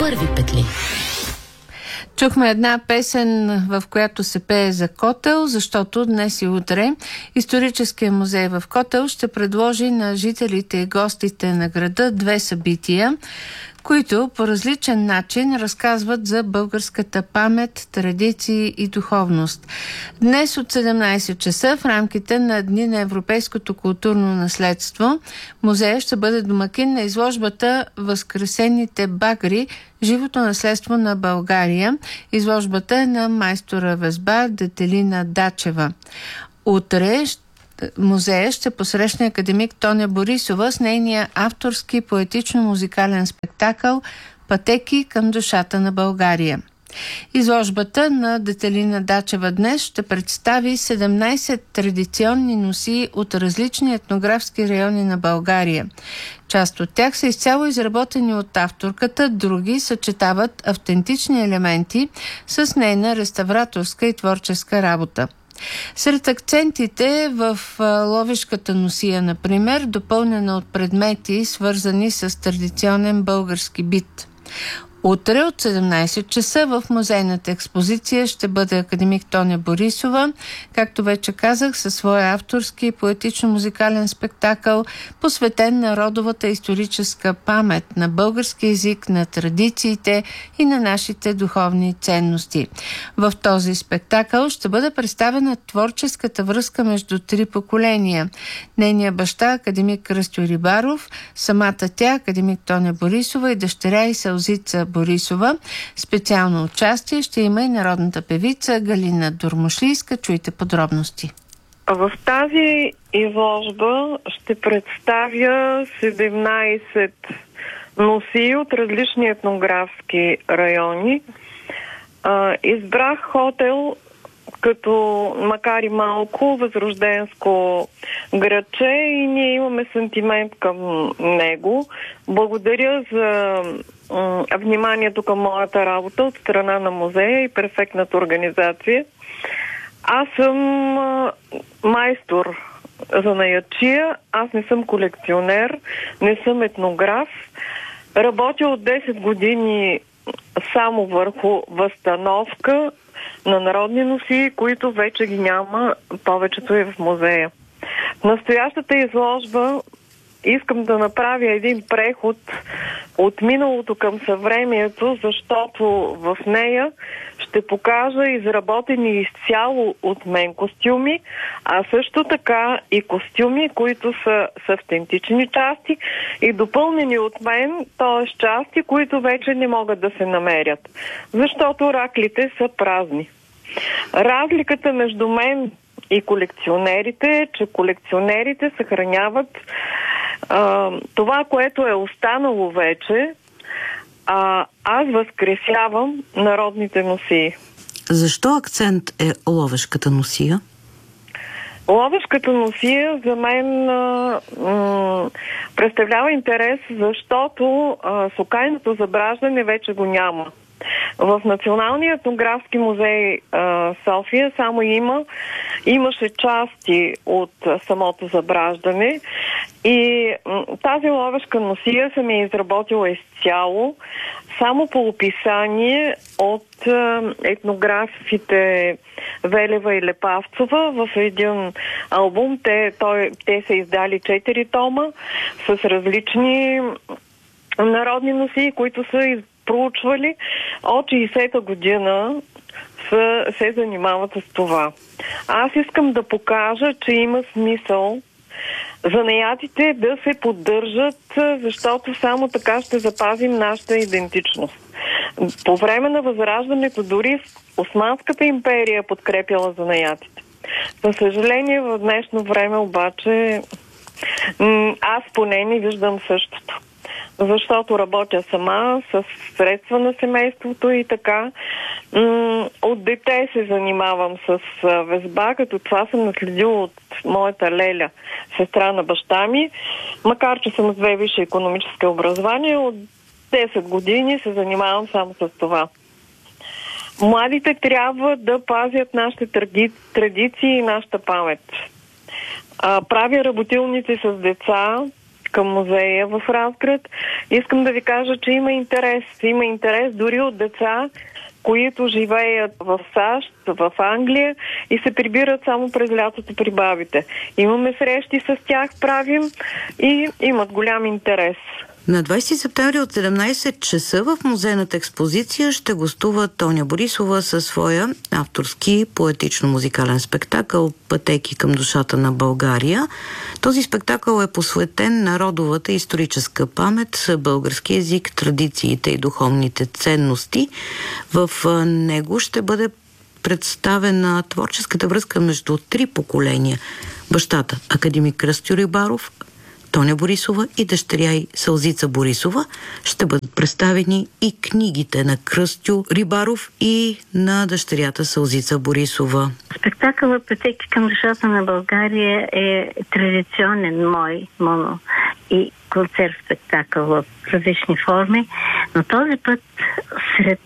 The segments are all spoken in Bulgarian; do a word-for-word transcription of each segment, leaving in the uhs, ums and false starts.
първи петли. Чухме една песен, в която се пее за Котел, защото днес и утре Историческия музей в Котел ще предложи на жителите и гостите на града две събития, които по различен начин разказват за българската памет, традиции и духовност. Днес от седемнайсет часа в рамките на Дни на европейското културно наследство музея ще бъде домакин на изложбата "Възкресените багри. Живото наследство на България". Изложбата е на майстора везба Детелина Дачева. Утре музея ще посрещне академик Тоня Борисова с нейния авторски поетично-музикален спектакъл "Пътеки към душата на България". Изложбата на Детелина Дачева днес ще представи седемнайсет традиционни носии от различни етнографски райони на България. Част от тях са изцяло изработени от авторката, други съчетават автентични елементи с нейна реставраторска и творческа работа. Сред акцентите в ловешката носия, например, допълнена от предмети, свързани с традиционен български бит. Утре от седемнайсет часа в музейната експозиция ще бъде академик Тоня Борисова, както вече казах, със своя авторски поетично-музикален спектакъл, посветен на родовата историческа памет, на български език, на традициите и на нашите духовни ценности. В този спектакъл ще бъде представена творческата връзка между три поколения. Нейният баща, академик Кръстю Рибаров, самата тя, академик Тоня Борисова, и дъщеря и Сълзица Борисова. Специално участие ще има и народната певица Галина Дормошлийска. Чуйте подробности. В тази изложба ще представя седемнайсет носии от различни етнографски райони. Избрах хотел като, макар и малко, възрожденско градче, и ние имаме сантимент към него. Благодаря за м- вниманието към моята работа от страна на музея и перфектната организация. Аз съм м- майстор за наячия, аз не съм колекционер, не съм етнограф. Работя от десет години само върху възстановка на народни носии, които вече ги няма, повечето е в музея. В настоящата изложба искам да направя един преход от миналото към съвремието, защото в нея ще покажа изработени изцяло от мен костюми, а също така и костюми, които са с автентични части и допълнени от мен, т.е. части, които вече не могат да се намерят, защото раклите са празни. Разликата между мен и колекционерите е, че колекционерите съхраняват а, това, което е останало вече, а аз възкресявам народните носии. Защо акцент е ловешката носия? Ловешката носия за мен а, м- представлява интерес, защото а, сокайното забраждане вече го няма. В Националния етнографски музей а, София само има, имаше части от а, самото забраждане и м- тази ловешка носия съм я изработила изцяло, само по описание от а, етнографите Велева и Лепавцова в един албум. Те, той, те са издали четири тома с различни народни носии, които са из проучвали от шейсета година са, се занимават с това. Аз искам да покажа, че има смисъл занаятите да се поддържат, защото само така ще запазим нашата идентичност. По време на Възраждането дори Османската империя подкрепяла занаятите. За съжаление, в днешно време обаче аз поне не виждам същото. Защото работя сама, с средства на семейството и така. От дете се занимавам с везба, като това съм наследила от моята леля, сестра на баща ми. Макар че съм с две висши икономически образования, от десет години се занимавам само с това. Младите трябва да пазят нашите традиции и нашата памет. Правя работилници с деца, към музея в Разград. Искам да ви кажа, че има интерес. Има интерес дори от деца, които живеят в САЩ, в Англия и се прибират само през лятото при бабите. Имаме срещи с тях, правим и имат голям интерес. На двайсети септември от седемнайсет часа в музейната експозиция ще гостува Тоня Борисова със своя авторски поетично-музикален спектакъл "Пътеки към душата на България". Този спектакъл е посветен на родовата историческа памет, български език, традициите и духовните ценности. В него ще бъде представена творческата връзка между три поколения. Бащата академик Кръстю Рибаров, Тоня Борисова и дъщеря й Сълзица Борисова. Ще бъдат представени и книгите на Кръстю Рибаров и на дъщерята Сълзица Борисова. Спектакълът "Пътеки към душата на България" е традиционен мой моно и концерт спектакъл в различни форми, но този път сред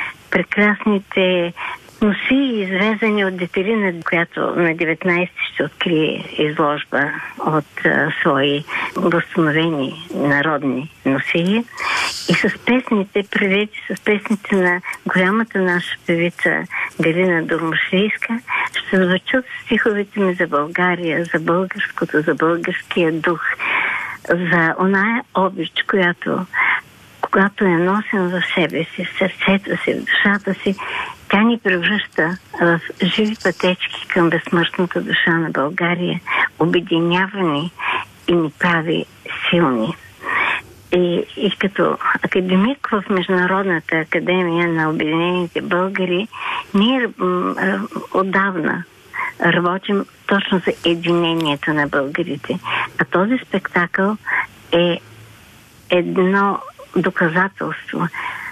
прекрасните носи, извезени от Детелина, която на деветнайсети ще открие изложба от а, свои възстановени народни носии, и с песните, преведи с песните на голямата наша певица Галина Дормошлийска, ще звучат стиховете ми за България, за българското, за българския дух, за оная обич, която когато я носим в себе си, в сърцето си, в душата си, тя ни превръща в живи пътечки към безсмъртната душа на България, обединява ни и ни прави силни. И, и като академик в Международната академия на обединените българи, ние м- отдавна работим точно за единението на българите. А този спектакъл е едно доказателство,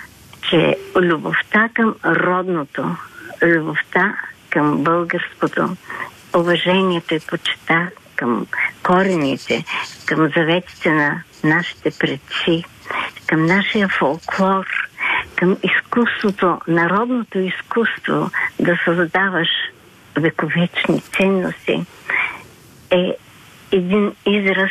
че любовта към родното, любовта към българското, уважението и почита към корените, към заветите на нашите предци, към нашия фолклор, към изкуството, народното изкуство да създаваш вековечни ценности, е един израз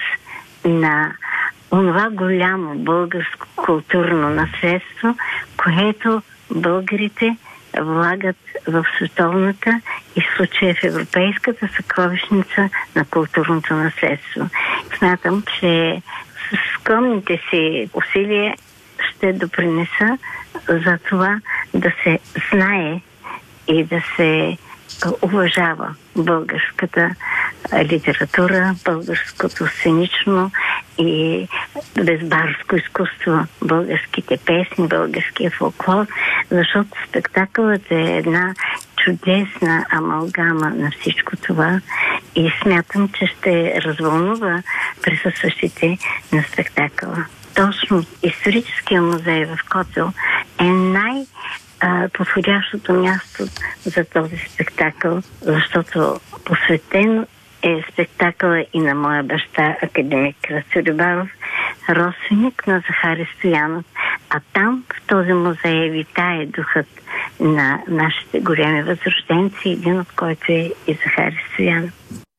на онова голямо българско културно наследство, което българите влагат в световната и в случая в европейската съкровищница на културното наследство. Смятам, че с скромните си усилия ще допринеса за това да се знае и да се уважава българската литература, българското сценично и безбарско изкуство, българските песни, българския фолклор, защото спектакълът е една чудесна амалгама на всичко това и смятам, че ще развълнува присъстващите на спектакъла. Точно историческия музей в Котел е най- подходящото място за този спектакъл, защото посветен е спектакъла и на моя баща, академик Кръстю Рибаров, родственик на Захари Стоянов. А там, в този музей, витае духът на нашите големи възрожденци, един от който е и Захари Стоянов.